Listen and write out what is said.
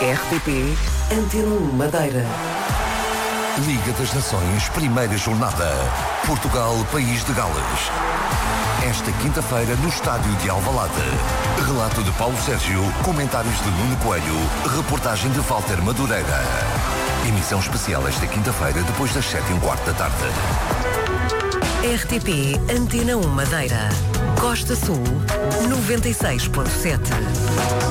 RTP Antena 1 Madeira. Liga das Nações, primeira jornada. Portugal, País de Gales. Esta quinta-feira no estádio de Alvalade. Relato de Paulo Sérgio, comentários de Nuno Coelho, reportagem de Walter Madureira. Emissão especial esta quinta-feira depois das 7h15 da tarde. RTP Antena 1 Madeira. Costa Sul 96.7.